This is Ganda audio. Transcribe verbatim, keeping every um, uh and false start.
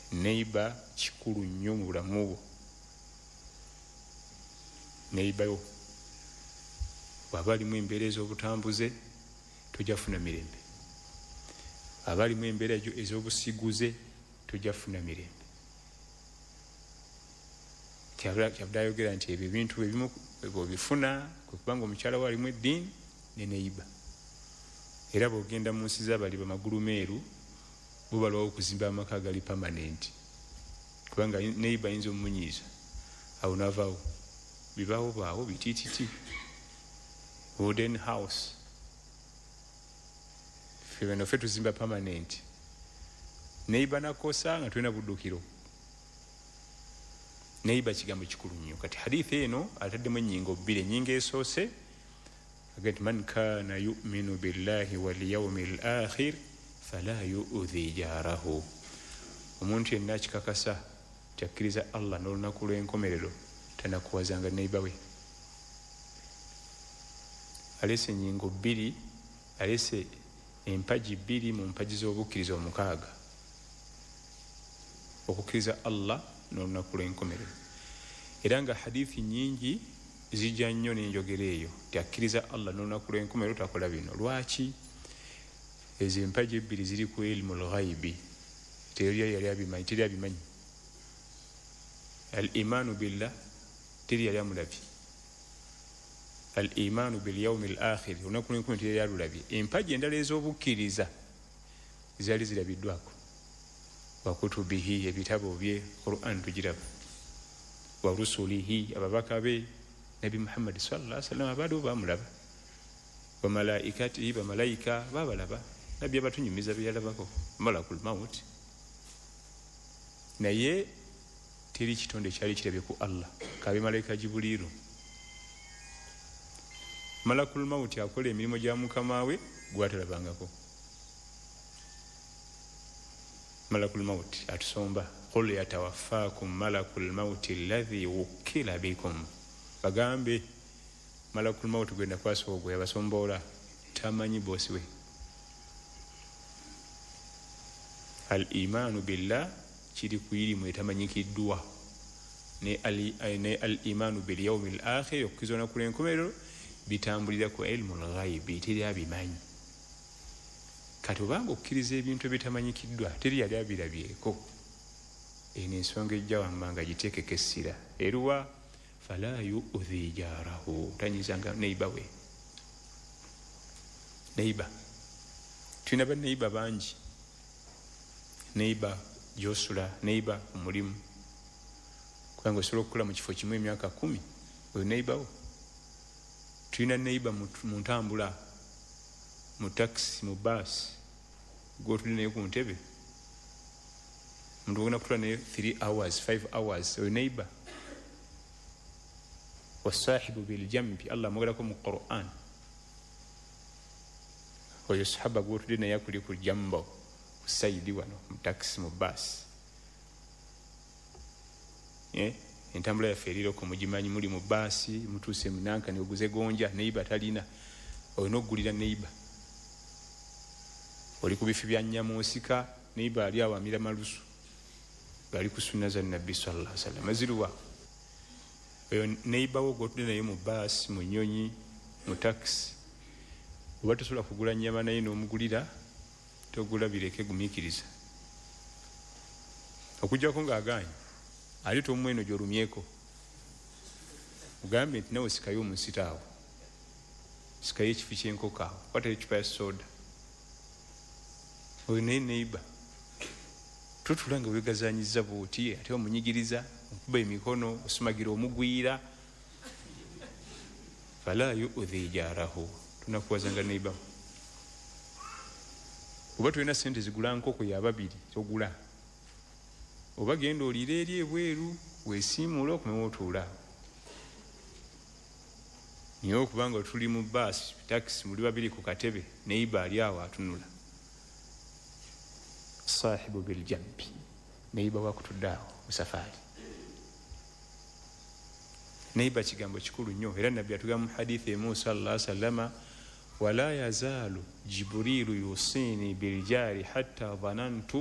neighbor kikulu nnyo mu bulamu bwo. Neighbor yo bw'aba alimu embeera ez'obutambuze tojja kufuna mirembe, aba alimu embeera ez'obusiguze tojja kufuna mirembe. Kyabadde ayogera nti ebyo ebintu ebimu bw'obifuna kwe kubanga omukyala we alimu eddiini ne neighbor. Era bw'ogenda mu nsi z'abali bamagulu meeru bo balwawo okuzimba amaka agali permanent, kubanga neighbor ayinza omumunyiiza awo navaawo. Bibaawo baawo bitiititi wooden house, ffe bano ffe tuzimba permanent. Neighbor nakosa nga tulina buddukiro. Neighbor kigambo kikulu nnyo. Kati hadithi eno ataddemu ennyingo bbiri. Ennyingo esoose agati man kaana yu'minu billahi wal yawmil akhir fala yu'dhi jaarahu. Omuntu yenna akikakasa kyakkiriza Allah n'olunaku lw'enkomerero tanakuwazanga neighbor we. Alese ennyingo bbiri, alese empagi bbiri mu mpagi z'obukkiriza omukaaga. Okukkiriza Allah n'olunaku lw'enkomerero. Era nga hadithi nnyingi zijja nnyo n'enjogera eyo ti akkiriza Allah n'olunaku lw'enkomerero takola bino. Lwaki? Ezo empagi ebbiri ziri ku ilmul ghaibi, teri yali abimanyi, teri abimanyi. Al imanu billah teri yali amulabye, al imanu bil yawmil akhir olunaku lw'enkomerero teri yali alulabye. Empagi endala ez'obukkiriza zaali zirabiddwako. Wakutubihi, ebitabo bye Quran tugiraba, wa rusulihi, ababaka be Nabi Muhammad sallallahu alaihi wasallam abadde bamulaba, wa malaikatihi, bamalayika babalaba. Nabbi abatunyumiza byalabako malakul maut. Naye teri kitonde kyali kirabye ku Allah kabe malayika Jibuliru. Malakul maut akola emirimu gya mukama we gwatalabangako. Malakul maut atusomba qul yatawaffakum malakul maut alladhi wukila bikum. Bagambe malakul maut gwenda kwasogwa yabasombola tamanyi bosi we. Al imanu billah kiri ku ilimu etamanyikiddwa, ne al imanu bil yawmil akhir okukizona ku lenkomerero bitambulira ku ilmul ghaibi, teri abimanyi. Kati obanga okkiriza ebintu ebitamanyikiddwa teri yali abirabyeko, eno ensonga ejja wammanga giteekeko essira. Eruwa fala yu'dhi jaarahu, tanyizanga neighbor we. Neighbor, tulina ba neighbor bangi. Neighbor gy'osula, neighbor omulimu, kubanga osobola okukola mu kifo kimu emyaka kumi oyo neighbor wo. Tulina neighbor mu ntambula, mu taxi, mu bus, gw'otuli naye ku ntebe, omuntu ogenda kutula naye three hours five hours, oyo neighbor. Wasahibu biljambi, Allah amwogerako mu Quran, oyo sahaba gw'otuli naye akuli ku jambo ku sayidi wano mu taxi, mu bus. Eh, entambula yaffe erirako mugimanyi, muli mu basi mutuuse munankani oguze gonja, neighbor talina, olina okugulira neighbor. Oli ku bifi bya Nyamunsika, neighbor ali awo amira malusu gali ku sunna za Nabbi sallallahu alaihi wasallam. Maziruwa oyo neighbor wo gw'otudde naye mu basi, mu nnyonyi, mu taxi, oba tosobola kugula nnyama naye n'omugulira, togula bireke, gumiikiriza. Okujjako ng'agaanyi ali tomweno gy'olumyeko, mugambe nti nawe sikayo omunsita awo, sikayo ekifi ky'enkoko awo, kwata ekipa ya soda. Oyo naye neighbor. Tutula nga wegazaanyiza bw'oti ate omunyigiriza, okuba emikono, osumagira omugwira. Fala yu'dhi jaarahu, tunakuwazanga neighbor. Oba tulina sente zigula nkoko ya babiri togula, oba genda oliira eri ebweru weesiimuula okumenya otuula. Naye okubanga tuli mu basi taxi muli babiri ku katebe, neighbor ali awo atunula. Sahibu bil jambi, neighbor wakutudde awo mu safari. Neighbor kigambo kikulu nnyo, era Nabbi atugamba mu hadithi emu sallallahu alaihi wasallam, wala yazalu Jibrilu yusini biljari hatta dhanantu